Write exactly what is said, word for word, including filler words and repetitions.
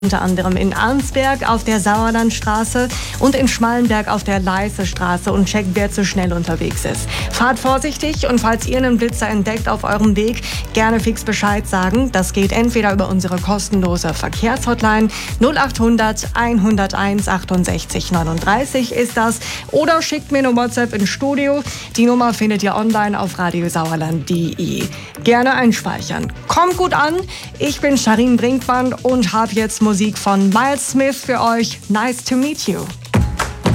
unter anderem in Arnsberg auf der Sauerlandstraße und in Schmallenberg auf der Leissestraße und checkt, wer zu schnell unterwegs ist. Fahrt vorsichtig und falls ihr einen Blitzer entdeckt auf eurem Weg, gerne fix Bescheid sagen. Das geht entweder über unsere kostenlose Verkehrshotline null achthundert hunderteins achtundsechzig neununddreißig ist das oder schickt mir eine WhatsApp ins Studio. Die Nummer findet ihr online auf radiosauerland punkt de. Gerne einspeichern. Kommt gut an. Ich bin Sharin Brinkmann und habe jetzt Musik von Miles Smith für euch. Nice to meet you.